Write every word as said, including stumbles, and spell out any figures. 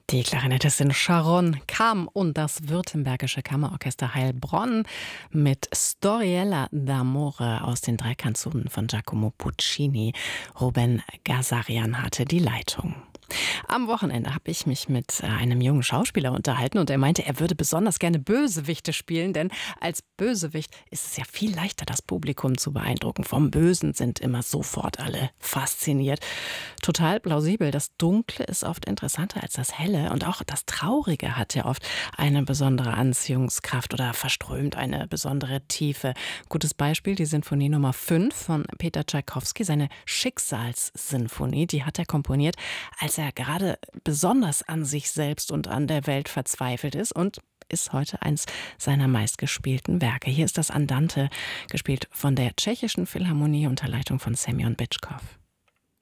Die Klarinettistin Sharon Kam und das Württembergische Kammerorchester Heilbronn mit Storiella d'Amore aus den drei Kanzonen von Giacomo Puccini. Ruben Gazarian hatte die Leitung. Am Wochenende habe ich mich mit einem jungen Schauspieler unterhalten und er meinte, er würde besonders gerne Bösewichte spielen, denn als Bösewicht ist es ja viel leichter, das Publikum zu beeindrucken. Vom Bösen sind immer sofort alle fasziniert. Total plausibel. Das Dunkle ist oft interessanter als das Helle und auch das Traurige hat ja oft eine besondere Anziehungskraft oder verströmt eine besondere Tiefe. Gutes Beispiel, die Sinfonie Nummer fünf von Peter Tschaikowski, seine Schicksalssinfonie, die hat er komponiert, als er gerade besonders an sich selbst und an der Welt verzweifelt ist und ist heute eins seiner meistgespielten Werke. Hier ist das Andante, gespielt von der Tschechischen Philharmonie unter Leitung von Semjon Bitschkov.